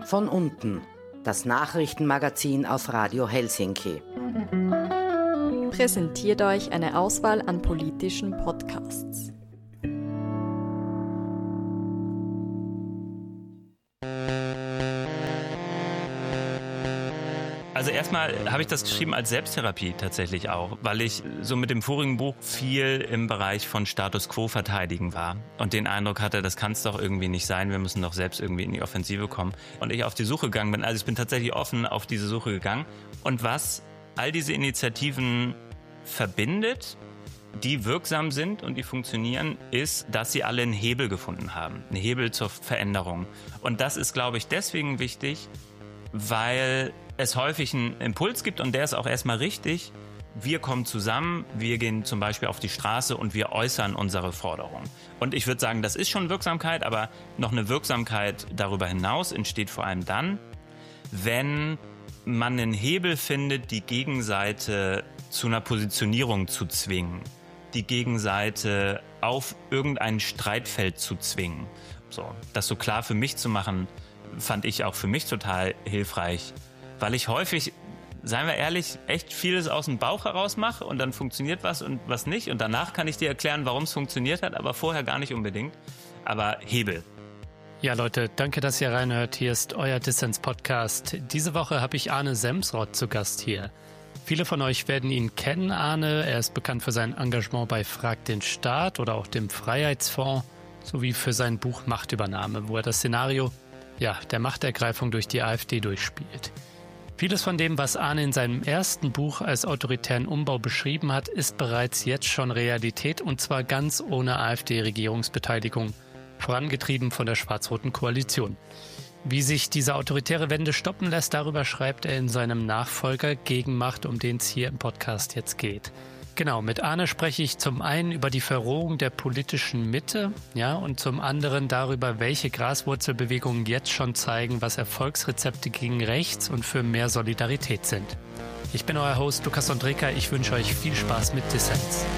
Von unten, das Nachrichtenmagazin auf Radio Helsinki. Präsentiert euch eine Auswahl an politischen Podcasts. Also erstmal habe ich das geschrieben als Selbsttherapie tatsächlich auch, weil ich so mit dem vorigen Buch viel im Bereich von Status Quo verteidigen war und den Eindruck hatte, das kann es doch irgendwie nicht sein, wir müssen doch selbst irgendwie in die Offensive kommen. Und ich auf die Suche gegangen bin, also ich bin tatsächlich offen auf diese Suche gegangen. Und was all diese Initiativen verbindet, die wirksam sind und die funktionieren, ist, dass sie alle einen Hebel gefunden haben, einen Hebel zur Veränderung. Und das ist, glaube ich, deswegen wichtig, weil es häufig einen Impuls gibt und der ist auch erstmal richtig. Wir kommen zusammen, wir gehen zum Beispiel auf die Straße und wir äußern unsere Forderungen. Und ich würde sagen, das ist schon Wirksamkeit, aber noch eine Wirksamkeit darüber hinaus entsteht vor allem dann, wenn man einen Hebel findet, die Gegenseite zu einer Positionierung zu zwingen, die Gegenseite auf irgendein Streitfeld zu zwingen. So, das so klar für mich zu machen, fand ich auch für mich total hilfreich, weil ich häufig, seien wir ehrlich, echt vieles aus dem Bauch heraus mache und dann funktioniert was und was nicht und danach kann ich dir erklären, warum es funktioniert hat, aber vorher gar nicht unbedingt. Aber Hebel. Ja, Leute, danke, dass ihr reinhört. Hier ist euer Dissens-Podcast. Diese Woche habe ich Arne Semsrott zu Gast hier. Viele von euch werden ihn kennen, Arne. Er ist bekannt für sein Engagement bei Frag den Staat oder auch dem Freiheitsfonds sowie für sein Buch Machtübernahme, wo er das Szenario der Machtergreifung durch die AfD durchspielt. Vieles von dem, was Arne in seinem ersten Buch als autoritären Umbau beschrieben hat, ist bereits jetzt schon Realität und zwar ganz ohne AfD-Regierungsbeteiligung, vorangetrieben von der schwarz-roten Koalition. Wie sich diese autoritäre Wende stoppen lässt, darüber schreibt er in seinem Nachfolger Gegenmacht, um den es hier im Podcast jetzt geht. Genau, mit Arne spreche ich zum einen über die Verrohung der politischen Mitte, und zum anderen darüber, welche Graswurzelbewegungen jetzt schon zeigen, was Erfolgsrezepte gegen rechts und für mehr Solidarität sind. Ich bin euer Host Lukas Ondreka, ich wünsche euch viel Spaß mit Dissens.